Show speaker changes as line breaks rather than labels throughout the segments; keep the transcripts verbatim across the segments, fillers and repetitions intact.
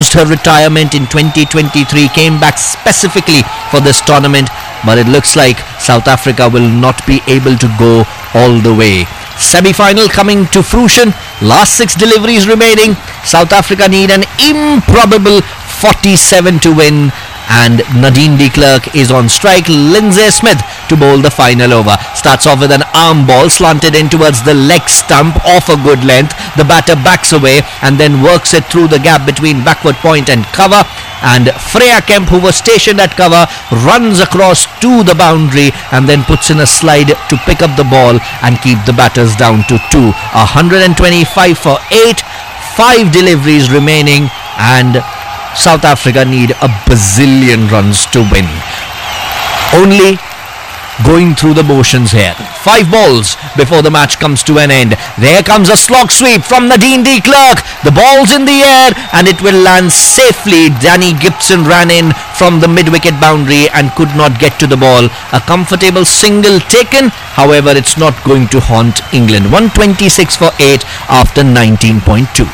announced her retirement in twenty twenty-three, came back specifically for this tournament, but it looks like South Africa will not be able to go all the way. Semi-final coming to fruition, last six deliveries remaining. South Africa need an improbable forty-seven to win, and Nadine de Klerk is on strike. Lindsay Smith to bowl the final over. Starts off with an arm ball slanted in towards the leg stump off a good length. The batter backs away and then works it through the gap between backward point and cover, and Freya Kemp, who was stationed at cover, runs across to the boundary and then puts in a slide to pick up the ball and keep the batters down to two. one hundred twenty-five for eight, five deliveries remaining, and South Africa need a bazillion runs to win. Only going through the motions here. Five balls before the match comes to an end. There comes a slog sweep from Nadine de Klerk. The ball's in the air and it will land safely. Danny Gibson ran in from the mid-wicket boundary and could not get to the ball. A comfortable single taken. However, it's not going to haunt England. one twenty-six for eight after nineteen point two.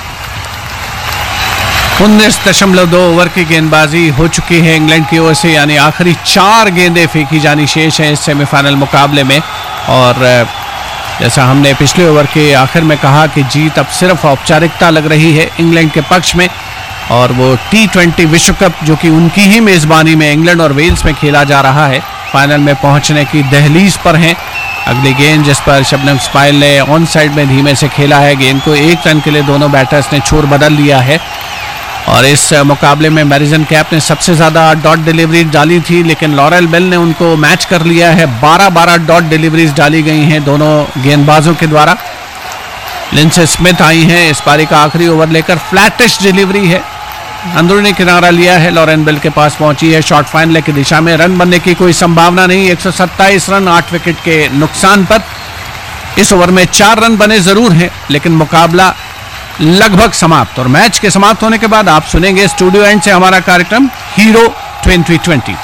उन्नीस दशमलव दो over की गेंदबाजी हो चुकी है England की ओर से, यानी आखिरी चार गेंदें फेंकी जानी शेष हैं इस सेमीफाइनल मुकाबले में। और जैसा हमने पिछले ओवर के आखिर में कहा कि जीत अब सिर्फ औपचारिकता लग रही है इंग्लैंड के पक्ष में, और वो टी ट्वेंटी विश्व कप जो कि उनकी ही मेज़बानी में इंग्लैंड और वेल्स में खेला जा रहा है, फाइनल में पहुंचने की दहलीज पर हैं। अगली गेंद जिस पर शबनम इस्माइल ने ऑन साइड में धीमे से खेला है, गेंद को एक रन के लिए दोनों बैटर्स ने छोर बदल लिया है। और इस मुकाबले में मैरिजन कैप ने सबसे ज़्यादा डॉट डिलीवरी डाली थी, लेकिन लॉरेल बेल ने उनको मैच कर लिया है। बारह बारह डॉट डिलीवरीज डाली गई हैं दोनों गेंदबाजों के द्वारा। लिंडसे स्मिथ आई हैं इस पारी का आखिरी ओवर लेकर, फ्लैटिश डिलीवरी है, अंदरूनी किनारा लिया है, लॉरेल बेल के पास पहुंची है शॉर्ट फाइनल की दिशा में। रन बनने की कोई संभावना नहीं, एक सौ सत्ताईस रन आठ विकेट के नुकसान पर। इस ओवर में चार रन बने जरूर हैं, लेकिन मुकाबला लगभग समाप्त। और मैच के समाप्त होने के बाद आप सुनेंगे स्टूडियो एंड से हमारा कार्यक्रम hero twenty twenty.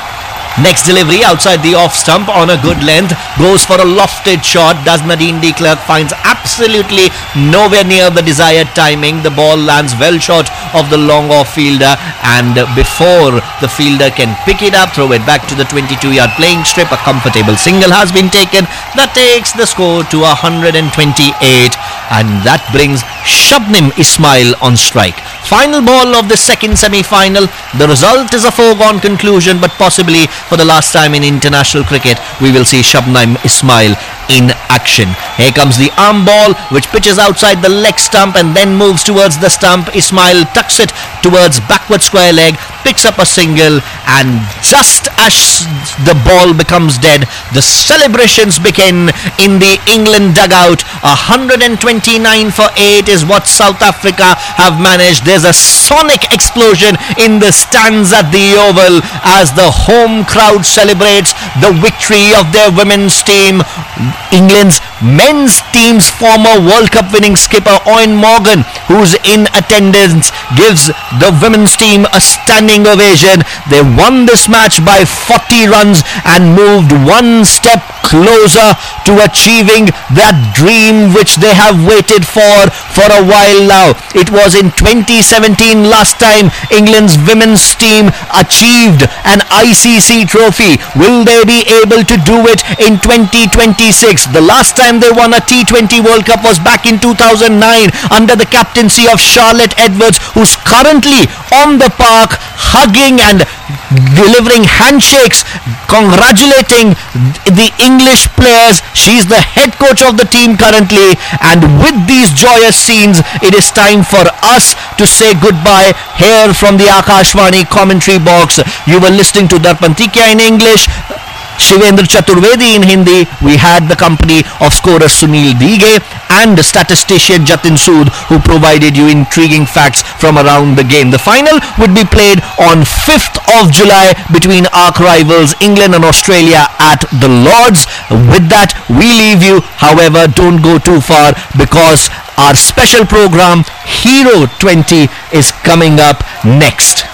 Next delivery outside the off stump on a good length, goes for a lofted shot. Does Nadine de Klerk, finds absolutely nowhere near the desired timing. The ball lands well short of the long off fielder, and before the fielder can pick it up, throw it back to the twenty-two yard playing strip. A comfortable single has been taken. That takes the score to one hundred twenty-eight, and that brings Shabnim Ismail on strike. Final ball of the second semi-final. The result is a foregone conclusion, but possibly for the last time in international cricket, we will see Shabnim Ismail in action. Here comes the arm ball, which pitches outside the leg stump and then moves towards the stump. Ismail tucks it towards backward square leg, picks up a single, and just as the ball becomes dead, the celebrations begin in the England dugout. one hundred twenty-nine for eight is what South Africa have managed. There's a sonic explosion in the stands at the Oval as the home crowd celebrates the victory of their women's team. England's men's team's former World Cup winning skipper Eoin Morgan, who's in attendance, gives the women's team a standing ovation. They won this match by forty runs and moved one step closer to achieving that dream which they have waited for for a while now. It was in twenty seventeen last time England's women's team achieved an I C C trophy. Will they be able to do it in twenty twenty-six? The last time they won a T twenty World Cup was back in two thousand nine under the captaincy of Charlotte Edwards, who's currently on the park hugging and delivering handshakes, congratulating the English players. She's the head coach of the team currently, and with these joyous scenes, it is time for us to say goodbye here from the Akashvani commentary box. You were listening to Darpan Tikya in English, Shivendra Chaturvedi in Hindi. We had the company of scorer Sunil Dige and statistician Jatin Sood, who provided you intriguing facts from around the game. The final would be played on fifth of July between arch rivals England and Australia at the Lords. With that, we leave you. However, don't go too far, because our special program Hero twenty is coming up next.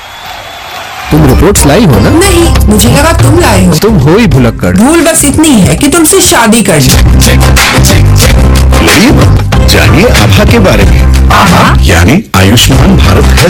तुम reports लाई हो ना?
नहीं, मुझे लगा तुम लाए हो।
तुम हो ही भुलक्कड़।
भूल बस इतनी है कि तुमसे शादी कर ली।
जानिए आभा के बारे में। आभा यानी आयुष्मान भारत हेल्थ